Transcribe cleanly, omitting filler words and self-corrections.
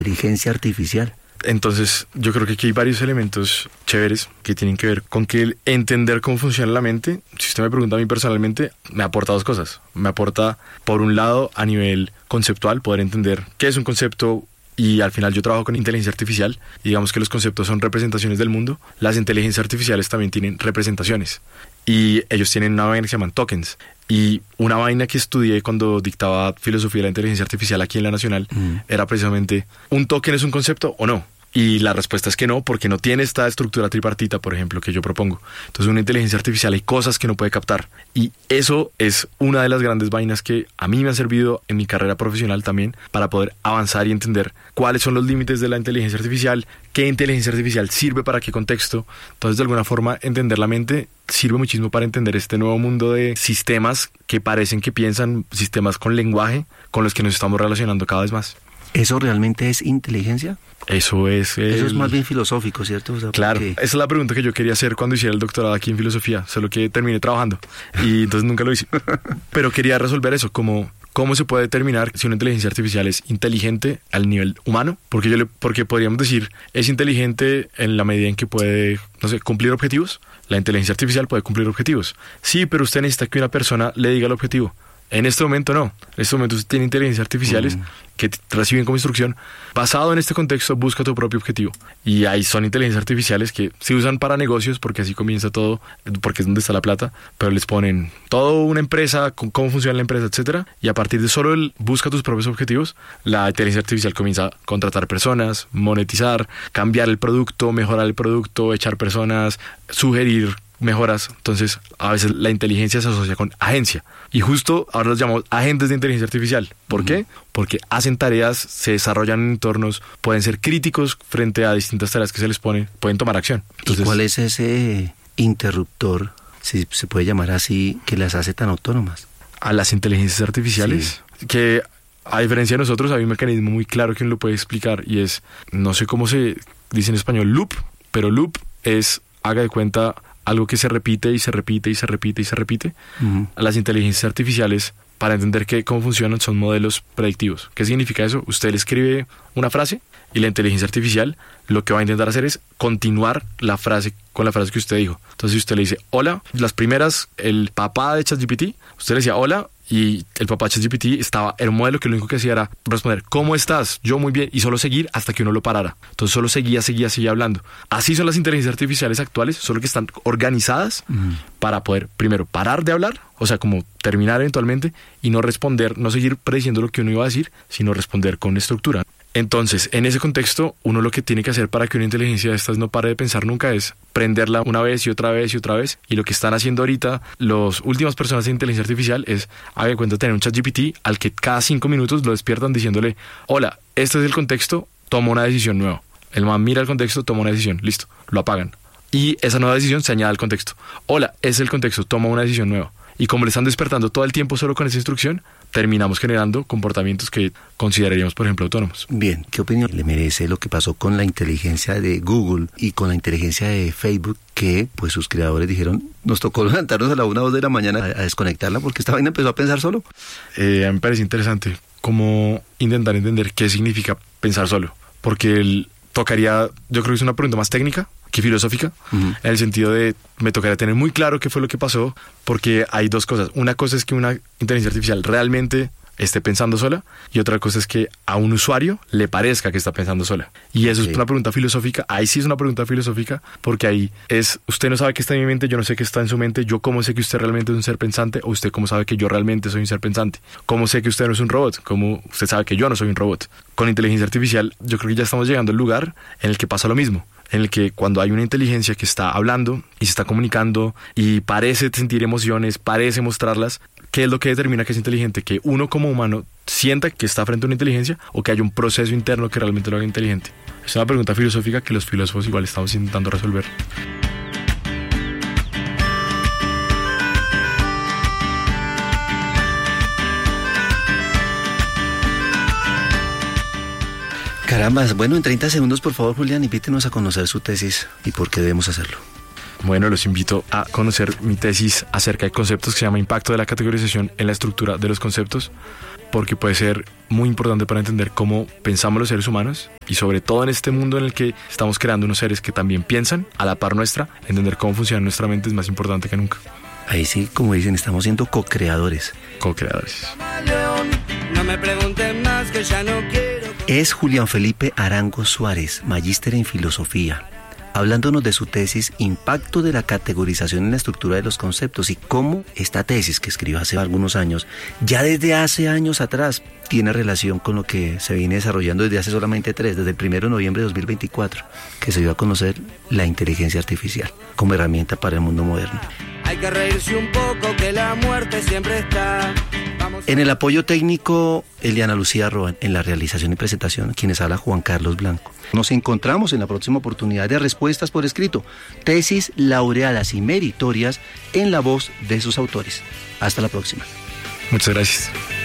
inteligencia artificial. Entonces, yo creo que aquí hay varios elementos chéveres que tienen que ver con que el entender cómo funciona la mente, si usted me pregunta a mí personalmente, me aporta dos cosas. Me aporta, por un lado, a nivel conceptual, poder entender qué es un concepto, y al final yo trabajo con inteligencia artificial, y digamos que los conceptos son representaciones del mundo. Las inteligencias artificiales también tienen representaciones, y ellos tienen una vaina que se llaman tokens. Y una vaina que estudié cuando dictaba filosofía de la inteligencia artificial aquí en la Nacional era precisamente, ¿un token es un concepto o no? Y la respuesta es que no, porque no tiene esta estructura tripartita, por ejemplo, que yo propongo. Entonces, una inteligencia artificial hay cosas que no puede captar. Y eso es una de las grandes vainas que a mí me han servido en mi carrera profesional también para poder avanzar y entender cuáles son los límites de la inteligencia artificial, qué inteligencia artificial sirve para qué contexto. Entonces, de alguna forma, entender la mente sirve muchísimo para entender este nuevo mundo de sistemas que parecen que piensan, sistemas con lenguaje, con los que nos estamos relacionando cada vez más. ¿Eso realmente es inteligencia? Eso es más bien filosófico, ¿cierto? O sea, claro, porque... esa es la pregunta que yo quería hacer cuando hiciera el doctorado aquí en filosofía, solo que terminé trabajando y entonces nunca lo hice. Pero quería resolver eso, como ¿cómo se puede determinar si una inteligencia artificial es inteligente al nivel humano? Porque podríamos decir, es inteligente en la medida en que puede, no sé, cumplir objetivos. La inteligencia artificial puede cumplir objetivos. Sí, pero usted necesita que una persona le diga el objetivo. En este momento no. En este momento usted tiene inteligencias artificiales que reciben como instrucción, basado en este contexto, busca tu propio objetivo. Y ahí son inteligencias artificiales que se usan para negocios, porque así comienza todo, porque es donde está la plata, pero les ponen toda una empresa, cómo funciona la empresa, etcétera, y a partir de solo el busca tus propios objetivos, la inteligencia artificial comienza a contratar personas, monetizar, cambiar el producto, mejorar el producto, echar personas, sugerir mejoras. Entonces, a veces la inteligencia se asocia con agencia. Y justo ahora los llamamos agentes de inteligencia artificial. ¿Por qué? Porque hacen tareas, se desarrollan en entornos, pueden ser críticos frente a distintas tareas que se les ponen, pueden tomar acción. Entonces, ¿y cuál es ese interruptor, si se puede llamar así, que las hace tan autónomas? A las inteligencias artificiales, sí, que a diferencia de nosotros hay un mecanismo muy claro que uno lo puede explicar, y es, no sé cómo se dice en español, loop, pero loop es, haga de cuenta, algo que se repite y se repite y se repite y se repite. A las inteligencias artificiales, para entender cómo funcionan, son modelos predictivos. ¿Qué significa eso? Usted le escribe una frase y la inteligencia artificial lo que va a intentar hacer es continuar la frase con la frase que usted dijo. Entonces, si usted le dice hola, las primeras, el papá de ChatGPT, usted le decía hola, y el papá de ChatGPT el modelo que lo único que hacía era responder, ¿cómo estás? Yo muy bien, y solo seguir hasta que uno lo parara. Entonces solo seguía hablando. Así son las inteligencias artificiales actuales, solo que están organizadas para poder, primero, parar de hablar, o sea, como terminar eventualmente, y no responder, no seguir prediciendo lo que uno iba a decir, sino responder con estructura. Entonces, en ese contexto, uno lo que tiene que hacer para que una inteligencia de estas no pare de pensar nunca es prenderla una vez y otra vez y otra vez. Y lo que están haciendo ahorita las últimas personas de inteligencia artificial es, haga de cuenta, tener un ChatGPT al que cada 5 minutos lo despiertan diciéndole, hola, este es el contexto, toma una decisión nueva. El man mira el contexto, toma una decisión, listo, lo apagan. Y esa nueva decisión se añade al contexto. Hola, ese es el contexto, toma una decisión nueva. Y como le están despertando todo el tiempo solo con esa instrucción, terminamos generando comportamientos que consideraríamos, por ejemplo, autónomos. Bien, ¿qué opinión le merece lo que pasó con la inteligencia de Google y con la inteligencia de Facebook, que pues sus creadores dijeron, nos tocó levantarnos a la 1 o 2 de la mañana a desconectarla porque esta vaina empezó a pensar solo? A mí me parece interesante cómo intentar entender qué significa pensar solo, porque tocaría, yo creo que es una pregunta más técnica que filosófica, en el sentido de, me tocaría tener muy claro qué fue lo que pasó, porque hay dos cosas. Una cosa es que una inteligencia artificial realmente esté pensando sola, y otra cosa es que a un usuario le parezca que está pensando sola. Y eso es una pregunta filosófica. Ahí sí es una pregunta filosófica, porque ahí es, usted no sabe qué está en mi mente, yo no sé qué está en su mente, yo cómo sé que usted realmente es un ser pensante, o usted cómo sabe que yo realmente soy un ser pensante, cómo sé que usted no es un robot, cómo usted sabe que yo no soy un robot. Con inteligencia artificial yo creo que ya estamos llegando al lugar en el que pasa lo mismo, en el que cuando hay una inteligencia que está hablando y se está comunicando y parece sentir emociones, parece mostrarlas, ¿qué es lo que determina que es inteligente? Que uno como humano sienta que está frente a una inteligencia, o que haya un proceso interno que realmente lo haga inteligente. Es una pregunta filosófica que los filósofos igual estamos intentando resolver. Carambas, bueno, en 30 segundos, por favor, Julián, invítenos a conocer su tesis y por qué debemos hacerlo. Bueno, los invito a conocer mi tesis acerca de conceptos que se llama Impacto de la categorización en la estructura de los conceptos, porque puede ser muy importante para entender cómo pensamos los seres humanos y sobre todo en este mundo en el que estamos creando unos seres que también piensan a la par nuestra, entender cómo funciona nuestra mente es más importante que nunca. Ahí sí, como dicen, estamos siendo co-creadores. Co-creadores. No me pregunten más que ya no quiero. Es Julián Felipe Arango Suárez, magíster en filosofía, hablándonos de su tesis Impacto de la categorización en la estructura de los conceptos y cómo esta tesis que escribió hace algunos años, ya desde hace años atrás, tiene relación con lo que se viene desarrollando desde hace solamente 3, desde el 1 de noviembre de 2024, que se dio a conocer la inteligencia artificial como herramienta para el mundo moderno. Hay que reírse un poco que la muerte siempre está. En el apoyo técnico, Eliana Lucía Roan, en la realización y presentación, quienes habla Juan Carlos Blanco. Nos encontramos en la próxima oportunidad de respuestas por escrito, tesis laureadas y meritorias en la voz de sus autores. Hasta la próxima. Muchas gracias.